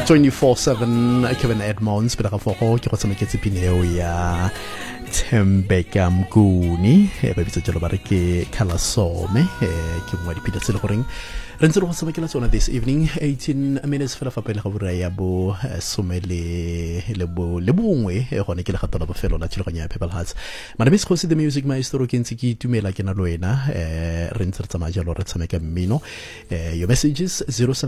24/7 Kevin Edmonds pele ga fogo ke go tsameketse pineo ya Thembeka Mguni ba bitsa jalo ba re ke Khalasome ke ngwa dipina tse le goreng re ntse re go tsamekela tsona this evening 18 minutes fela fa pele ga bura ya bo somele le bongwe gone ke le gatola bofelo la tshiloganya ya Pebble Hearts my name is Khosi the music maestro ke ntse ke itumela ke na lo wena re ntse re tsamaya jalo re tshameka mmino your messages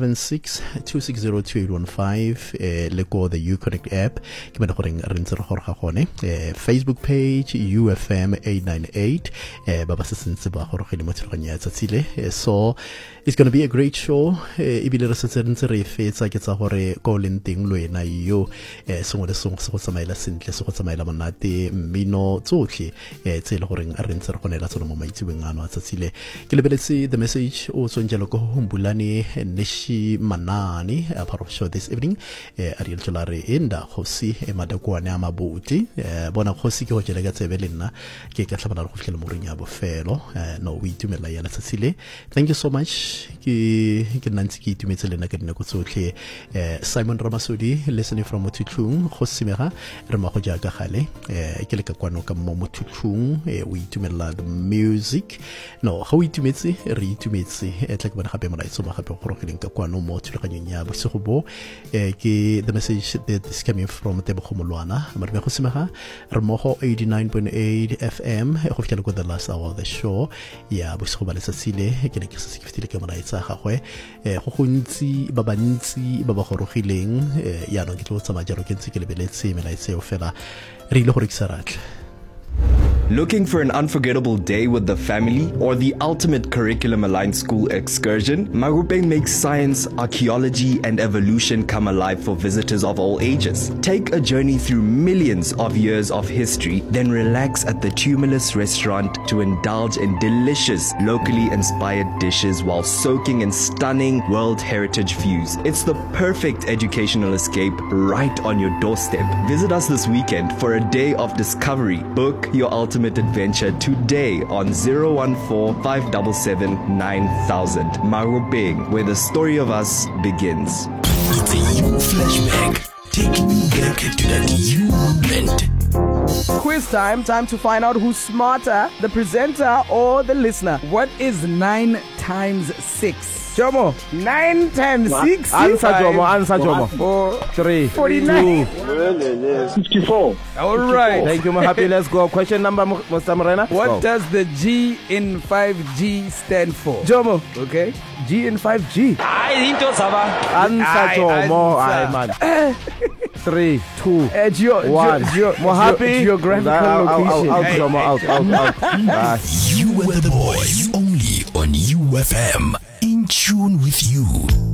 076-260-2815 le go the Uconnect app ke bana gore re ntse re goroga gone Facebook page UFM 898 ba ba se sentse ba gorogile mo tshiloganya ya tsatsile so it's going to be a great show ibile re setse ntse re fetsa ke tsa gore go lenteng lo ena yo sengwe le sengwe se go tsamaela sentle se go tsamaela monate mmino tsotlhe tse le gore re ntse re gonela tsona mo maitsibeng ano a tsatsile ke lebeletse the message o tsonjelo go Humbulani Neshi Manani a part of show this evening Ariel Jolare enda Khosi emadakwane amabuti bona Khosi ke go jela ka tsebe le nna ke ka tlhabana go fitlela mo reng ya bofelo no we itumela ya tsatsile thank you so much ke nantsi ke itumetse lena ka dinako tsotlhe Simon Ramasodi listening from Mothutlung go simega re ma go ja ka gale ke le ka kwano ka mo Mothutlung o itumela the music no ga o itumetse re itumetse tla ke bona gape mona itso ba gape go rogeleng ka kwano mo thulaganyong ya bosigo bo ke the message that is coming from Tebogomolwana mara go simega re mo go 89.8 FM go fitela go the last hour of the show ya bosigo ba letsatsile ke ne ke se ke fitile ke mona itsa gagwe go gontsi ba bantsi ba ba gorogileng ya no ke tlo tsama jalo ke ntse ke lebeletse melaitse o fela re ile gore ke saratle. Looking for an unforgettable day with the family or the ultimate curriculum-aligned school excursion? Marupeng makes science, archaeology, and evolution come alive for visitors of all ages. Take a journey through millions of years of history, then relax at the Tumulus restaurant to indulge in delicious, locally inspired dishes while soaking in stunning World Heritage views. It's the perfect educational escape right on your doorstep. Visit us this weekend for a day of discovery. Book your ultimate adventure today on 014-577-9000. Marupeng, where the story of us begins. It's a you flashback, taking you back to that you moment. Quiz time to find out who's smarter, the presenter or the listener. What is 9 times 6? Jomo, 9 times 6. Answer Jomo. 4, 3, 49. 54. All right. Thank you, happy. Let's go. Question number, Mr. Morena. What does the G in 5G stand for? Jomo. Okay. G in 5G. Answer Jomo. Man. 3, 2, 1. More happy. Geographical location. Out, Jomo. Out. You and the boys only on UFM. In tune with you.